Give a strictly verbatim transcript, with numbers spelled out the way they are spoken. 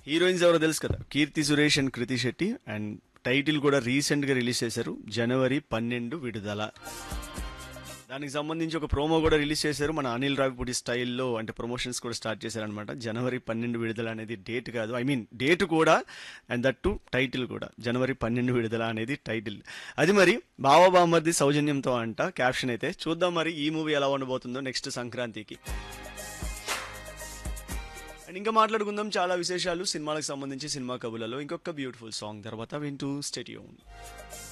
Heroines ఎవరో తెలుసు కదా, Keerthy Suresh and Kriti Shetty. And title కూడా రీసెంట్ గా రిలీజ్ చేశారు, జనవరి పన్నెండు విడుదల. దానికి సంబంధించి ఒక ప్రోమో కూడా రిలీజ్ చేశారు మన అనిల్ రావిపూడి స్టైల్లో, అంటే ప్రమోషన్స్ కూడా స్టార్ట్ చేశారనమాట. జనవరి పన్నెండు విడుదల అనేది డేట్ కాదు, ఐ మీన్ డేట్ కూడా, అండ్ దట్ టు టైటిల్ కూడా జనవరి పన్నెండు విడుదల అనేది టైటిల్. అది మరి బావ బామర్ది సౌజన్యంతో అంట క్యాప్షన్ అయితే. చూద్దాం మరి ఈ మూవీ ఎలా ఉండబోతుందో నెక్స్ట్ సంక్రాంతికి. అండ్ ఇంకా మాట్లాడుకుందాం చాలా విశేషాలు సినిమాలకు సంబంధించి సినిమా కబుర్లలో. ఇంకొక బ్యూటిఫుల్ సాంగ్ తర్వాత వింటూ స్టేట్ యూన్.